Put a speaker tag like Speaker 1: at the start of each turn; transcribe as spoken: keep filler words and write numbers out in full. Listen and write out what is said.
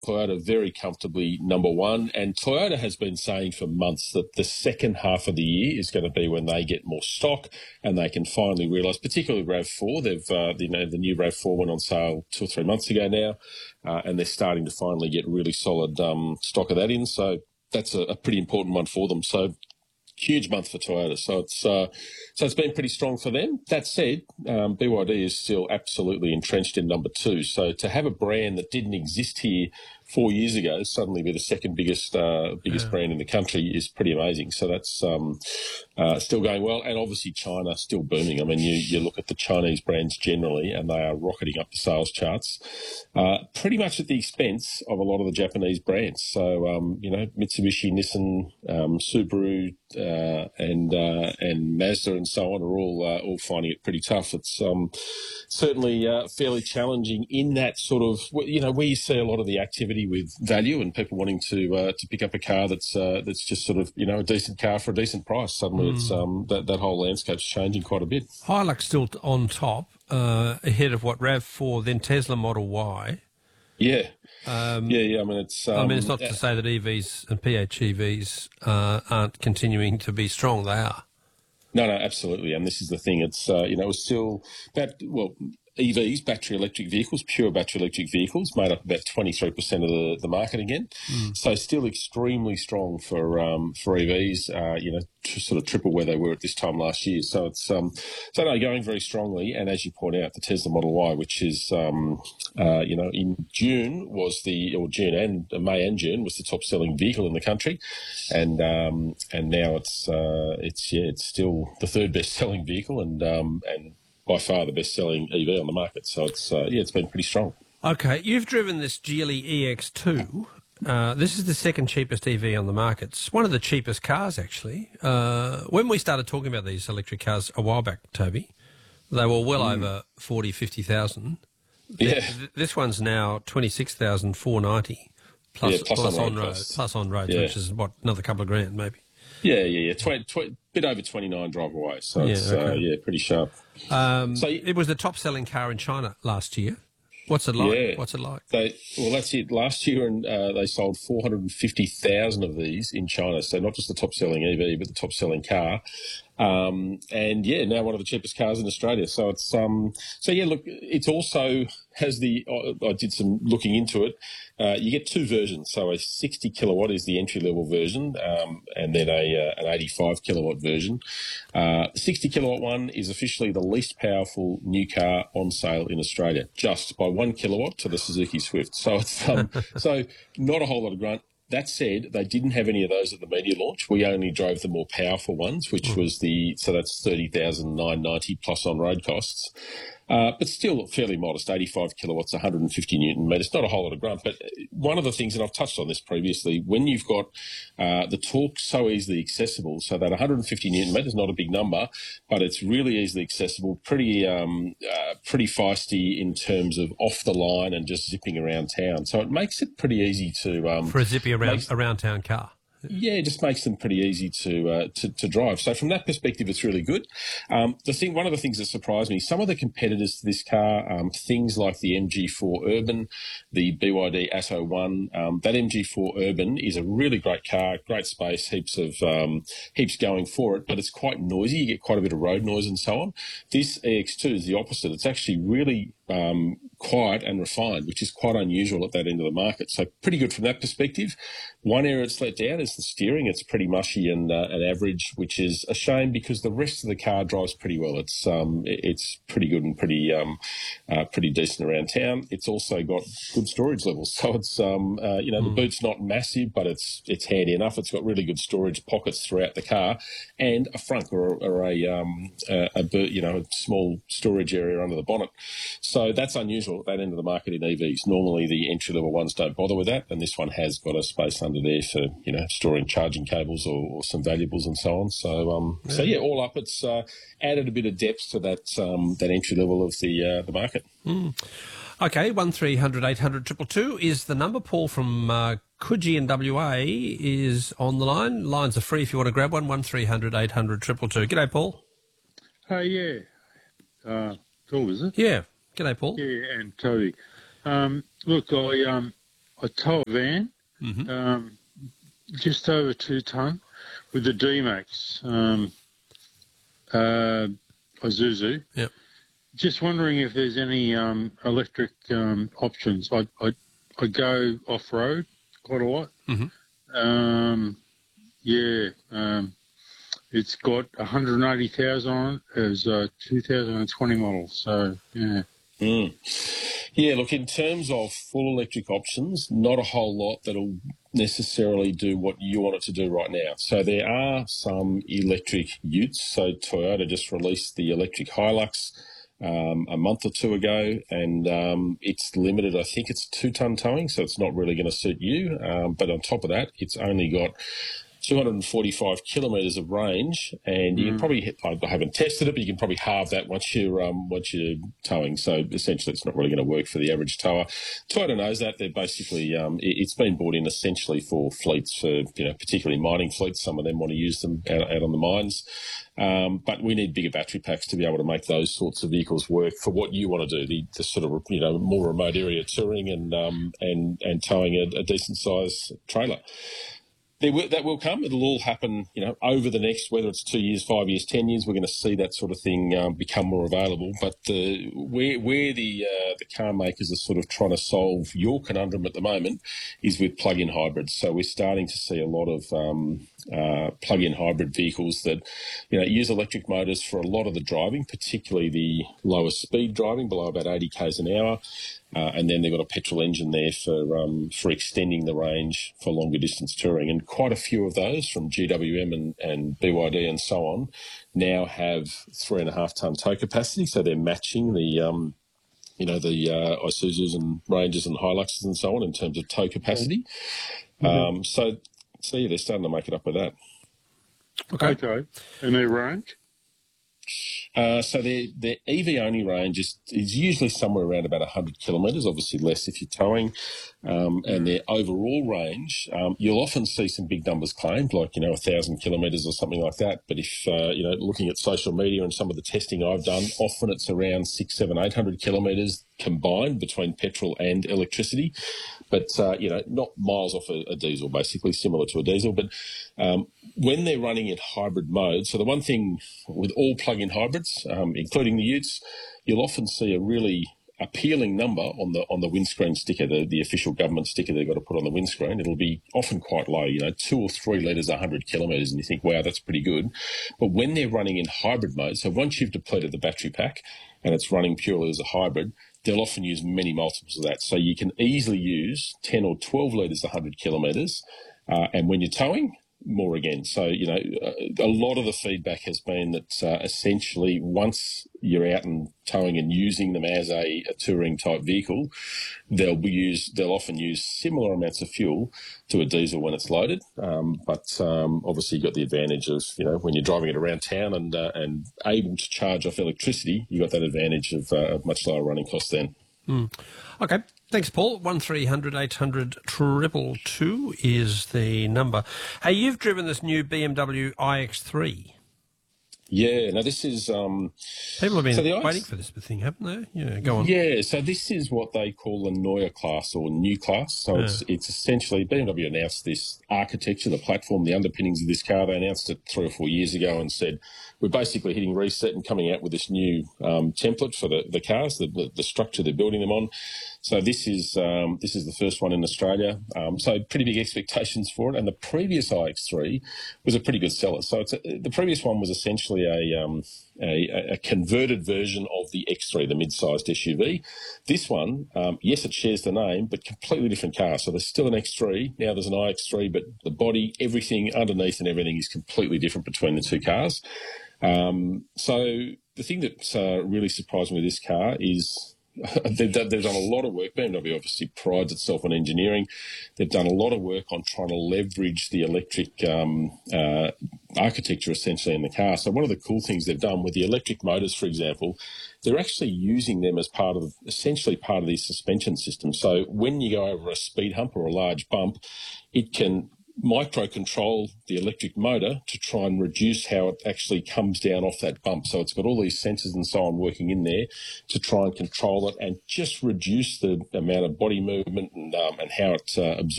Speaker 1: Toyota very comfortably number one, and Toyota has been saying for months that the second half of the year is going to be when they get more stock and they can finally realise, particularly RAV four. They've, uh, you know, the new RAV four went on sale two or three months ago now, uh, and they're starting to finally get really solid um, stock of that in. So that's a, a pretty important one for them. So huge month for Toyota. So it's uh, so it's been pretty strong for them. That said, um, B Y D is still absolutely entrenched in number two. So to have a brand that didn't exist here four years ago suddenly be the second biggest uh, biggest yeah. brand in the country is pretty amazing. So that's um, uh, still going well. And obviously China still booming. I mean, you, you look at the Chinese brands generally and they are rocketing up the sales charts, uh, pretty much at the expense of a lot of the Japanese brands. So, um, you know, Mitsubishi, Nissan, um, Subaru, uh, and uh, and Mazda and so on are all uh, all finding it pretty tough. It's um, certainly uh, fairly challenging in that sort of, you know, where you see a lot of the activity with value and people wanting to uh, to pick up a car that's uh, that's just sort of, you know, a decent car for a decent price. Suddenly mm. it's um, that, that whole landscape's changing quite a bit.
Speaker 2: Hilux still on top, uh, ahead of what, RAV four, then Tesla Model Y.
Speaker 1: Yeah.
Speaker 2: Um,
Speaker 1: yeah, yeah. I mean, it's. Um,
Speaker 2: I mean, it's not to say that E Vs and P H E Vs uh, aren't continuing to be strong. They are.
Speaker 1: No, no, absolutely. And this is the thing. It's uh, you know, it's still that well. E Vs, battery electric vehicles, pure battery electric vehicles, made up about twenty-three percent of the, the market again. Mm. So still extremely strong for um, for E Vs, uh, you know, to sort of triple where they were at this time last year. So it's um, so no, going very strongly. And as you point out, the Tesla Model Y, which is, um, uh, you know, in June was the, or June and uh, May and June was the top selling vehicle in the country. And um, and now it's, uh, it's, yeah, it's still the third best selling vehicle and, um, and, by far the best-selling E V on the market. So it's uh, yeah, it's been pretty strong.
Speaker 2: Okay, you've driven this Geely E X two. Uh, this is the second cheapest E V on the market. It's one of the cheapest cars, actually. Uh, when we started talking about these electric cars a while back, Toby, they were well mm. over forty, fifty thousand.
Speaker 1: Yeah.
Speaker 2: Th- this one's now twenty-six thousand four hundred ninety plus,
Speaker 1: yeah, plus,
Speaker 2: plus on road,
Speaker 1: costs.
Speaker 2: plus on road,
Speaker 1: yeah.
Speaker 2: which is what, another couple of grand maybe.
Speaker 1: Yeah, yeah, yeah. Tw- tw- bit over twenty-nine drive away, so
Speaker 2: yeah,
Speaker 1: it's
Speaker 2: okay.
Speaker 1: uh, yeah, pretty sharp.
Speaker 2: Um, so it was the top-selling car in China last year. What's it like?
Speaker 1: Yeah.
Speaker 2: What's it like?
Speaker 1: They, well, that's it. Last year, and uh, they sold four hundred fifty thousand of these in China. So not just the top-selling E V, but the top-selling car. Um, and yeah, now one of the cheapest cars in Australia. So it's um, so yeah. Look, it's also has the. I did some looking into it. Uh, you get two versions. So a sixty kilowatt is the entry level version, um, and then a uh, an eighty-five kilowatt version. Uh, the sixty kilowatt one is officially the least powerful new car on sale in Australia, just by one kilowatt to the Suzuki Swift. So it's um, so not a whole lot of grunt. That said, they didn't have any of those at the media launch. We only drove the more powerful ones, which mm. was the, so that's thirty thousand nine hundred ninety plus on road costs. Uh, but still fairly modest, eighty-five kilowatts, one hundred fifty newton meters. Not a whole lot of grunt. But one of the things, and I've touched on this previously, when you've got uh, the torque so easily accessible, so that one hundred fifty newton meters, not a big number, but it's really easily accessible, pretty um, uh, pretty feisty in terms of off the line and just zipping around town. So it makes it pretty easy to um,
Speaker 2: for a zippy around
Speaker 1: makes,
Speaker 2: around town car.
Speaker 1: Yeah, it just makes them pretty easy to, uh, to to drive. So from that perspective, it's really good. Um, the thing, one of the things that surprised me, some of the competitors to this car, um, things like the M G four Urban, the B Y D Atto one, um, that M G four Urban is a really great car, great space, heaps of um, heaps going for it, but it's quite noisy. You get quite a bit of road noise and so on. This E X two is the opposite. It's actually really um, quiet and refined, which is quite unusual at that end of the market. So pretty good from that perspective. One area it's let down is the steering. It's pretty mushy and uh, and average, which is a shame because the rest of the car drives pretty well. It's um it's pretty good and pretty um uh, pretty decent around town. It's also got good storage levels, so it's um uh, you know mm. the boot's not massive, but it's it's handy enough. It's got really good storage pockets throughout the car, and a frunk or, or a um a, a you know a small storage area under the bonnet. So that's unusual at that end of the market in E Vs. Normally the entry level ones don't bother with that, and this one has got a space under there for, you know, storing charging cables or, or some valuables and so on. So, um, yeah. so yeah, all up, it's uh, added a bit of depth to that um, that entry level of the uh, the market.
Speaker 2: Mm. Okay, one three hundred eight hundred two two two is the number. Paul from uh, Coogee in W A is on the line. Lines are free if you want to grab one. One three hundred eight hundred two two two. G'day, Paul.
Speaker 3: Oh, uh, yeah. Uh, Phil, is it?
Speaker 2: Yeah. G'day, Paul.
Speaker 3: Yeah, and Toby. Um, look, I um. I tow a van,
Speaker 2: Mm-hmm.
Speaker 3: um, just over two ton, with the D-Max um, uh, Isuzu.
Speaker 2: Yep.
Speaker 3: Just wondering if there's any um, electric um, options. I, I I go off road quite a lot.
Speaker 2: Mm-hmm.
Speaker 3: Um, yeah, um, it's got one hundred eighty thousand on it as a two thousand twenty model. So yeah.
Speaker 1: Mm. Yeah, look, in terms of full electric options, not a whole lot that'll necessarily do what you want it to do right now. So there are some electric utes. So Toyota just released the electric Hilux um, a month or two ago, and um, it's limited. I think it's two-ton towing, so it's not really going to suit you. Um, but on top of that, it's only got two hundred forty-five kilometres of range, and you can probably hit, I haven't tested it, but you can probably halve that once you're um, once you're towing. So essentially, it's not really going to work for the average tower. Toyota knows that. They're basically um, it, it's been brought in essentially for fleets, for you know particularly mining fleets. Some of them want to use them out, out on the mines. Um, but we need bigger battery packs to be able to make those sorts of vehicles work for what you want to do, the, the sort of you know more remote area touring and um, and and towing a, a decent size trailer. There will, that will come. It'll all happen, you know, over the next, whether it's two years, five years, ten years. We're going to see that sort of thing um, become more available. But uh, where where the uh, the car makers are sort of trying to solve your conundrum at the moment is with plug-in hybrids. So we're starting to see a lot of um, uh, plug-in hybrid vehicles that, you know, use electric motors for a lot of the driving, particularly the lower speed driving, below about eighty k's an hour. Uh, and then they've got a petrol engine there for um, for extending the range for longer distance touring. And quite a few of those from G W M and, and B Y D and so on now have three and a half ton tow capacity. So they're matching the, um, you know, the uh, Isuzus and Rangers and Hiluxes and so on in terms of tow capacity. Mm-hmm. Um, so, so yeah, they're starting to make it up with that.
Speaker 2: Okay.
Speaker 3: Okay. And their range?
Speaker 1: Uh, so their their E V only range is, is usually somewhere around about one hundred kilometres, obviously less if you're towing. Um, and their overall range, um, you'll often see some big numbers claimed, like, you know, one thousand kilometres or something like that. But if, uh, you know, looking at social media and some of the testing I've done, often it's around six, seven, eight hundred kilometres combined between petrol and electricity. But, uh, you know, not miles off a, a diesel, basically, similar to a diesel. But um, when they're running in hybrid mode, so the one thing with all plug-in hybrids, um, including the utes, you'll often see a really appealing number on the on the windscreen sticker, the, the official government sticker they've got to put on the windscreen. It'll be often quite low, you know, two or three litres, one hundred kilometres, and you think, wow, that's pretty good. But when they're running in hybrid mode, so once you've depleted the battery pack and it's running purely as a hybrid, they'll often use many multiples of that. So you can easily use ten or twelve litres, one hundred kilometres, uh, and when you're towing, more again. So, you know, a lot of the feedback has been that uh, essentially once you're out and towing and using them as a, a touring type vehicle, they'll be used, they'll often use similar amounts of fuel to a diesel when it's loaded. Um, but um, obviously you've got the advantage of, you know, when you're driving it around town and uh, and able to charge off electricity, you've got that advantage of uh, much lower running costs then.
Speaker 2: Mm. Okay. Thanks, Paul. one three hundred eight hundred two two two is the number. Hey, you've driven this new B M W i X three.
Speaker 1: Yeah, now this is... Um,
Speaker 2: People have been
Speaker 1: so
Speaker 2: waiting
Speaker 1: X-
Speaker 2: for this thing, haven't they? Yeah, go on.
Speaker 1: Yeah, so this is what they call a Neue class or new class. So
Speaker 2: Yeah.
Speaker 1: it's it's essentially, B M W announced this architecture, the platform, the underpinnings of this car. They announced it three or four years ago and said, we're basically hitting reset and coming out with this new um, template for the, the cars, the, the, the structure they're building them on. So this is um, this is the first one in Australia. Um, so pretty big expectations for it. And the previous i X three was a pretty good seller. So it's a, the previous one was essentially a, um, a a converted version of the X three, the mid-sized S U V. This one, um, yes, it shares the name, but completely different car. So there's still an X three. Now there's an i X three, but the body, everything underneath and everything is completely different between the two cars. Um, so the thing that uh, really surprised me with this car is they've, done, they've done a lot of work. B M W obviously prides itself on engineering. They've done a lot of work on trying to leverage the electric um, uh, architecture essentially in the car. So one of the cool things they've done with the electric motors, for example, they're actually using them as part of, essentially part of the suspension system. So when you go over a speed hump or a large bump, it can micro control the electric motor to try and reduce how it actually comes down off that bump. So it's got all these sensors and so on working in there to try and control it and just reduce the amount of body movement and, um, and how it uh, absorbs